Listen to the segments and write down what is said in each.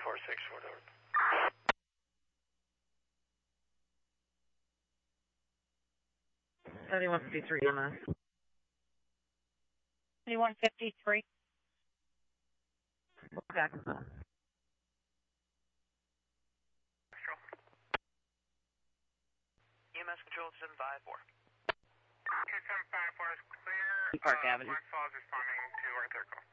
464 over. $71.53 EMS. 71.53. Okay. EMS control 754. 2754 is clear. Park Avenue. Black Falls responding to our third call.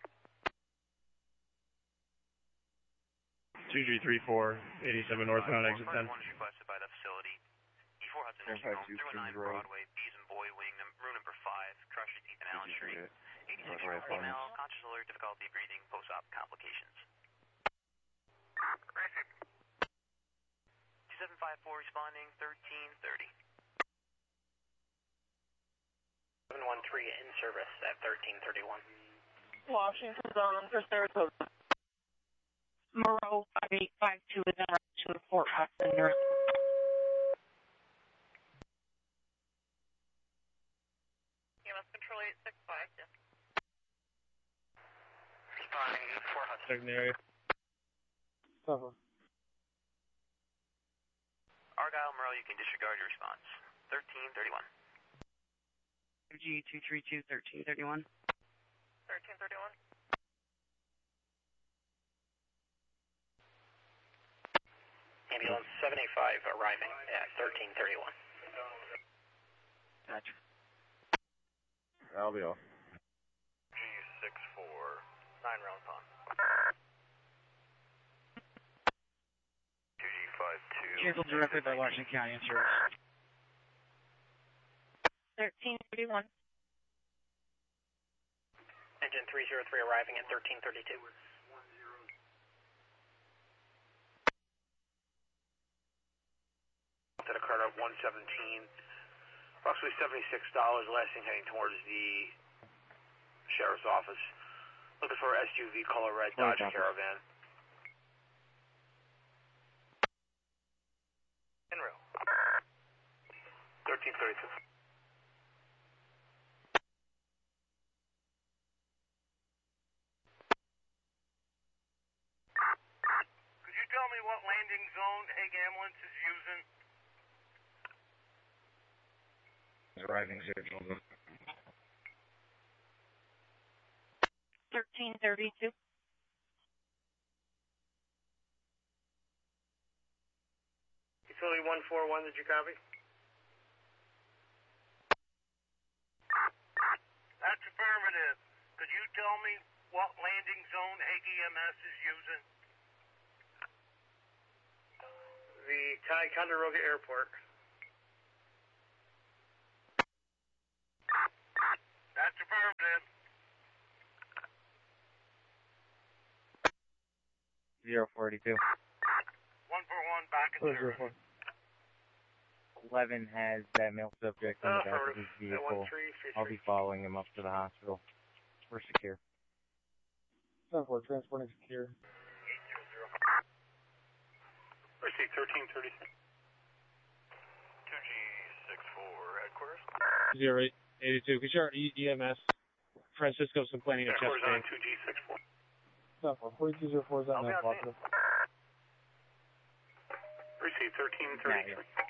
2334, 87 northbound, exit 10. One is requested by the facility. E4 Hudson Nursing Home, 319 Broadway, Bees and Boy Wing, room number 5, Cross Street, Ethan Allen Street. 86-year-old female, conscious alert, difficulty breathing, post-op complications. 2754 responding, 1330. 713 in service at 1331. Washington Zone for Saratoga. Moreau 5852 is en route to Fort Hudson. EMS control 865. Yes. Responding 4 Hudson. Checking the area. Argyle, Merle, you can disregard your response. 1331. G232, 1331. 1331. Ambulance 785 arriving at 1331. Gotcha. I'll be off. G64, 9 round pond. 2G52. Vehicle directly by Washington County in service. 1331. Engine 303 arriving at 1332. That occurred at 117, approximately $76, last thing heading towards the sheriff's office. Looking for SUV color red Dodge Caravan. En route. 1332. Could you tell me what landing zone Hague Ambulance is using? Arriving 0. 1332. Utility 141, did you copy? That's affirmative. Could you tell me what landing zone Hague EMS is using? The Ticonderoga Airport. That's affirmative. 042. 141 back in service. 11 has that male subject in the back of his vehicle. I'll be following him up to the hospital. We're secure. 7-4, transporting secure. 800. Receipt 1336. 2G64, headquarters. 0882, could you EMS? Francisco's complaining of chest Headquarters pain. on 2G64. 7-4, 4204 is that net positive. Receipt 1333.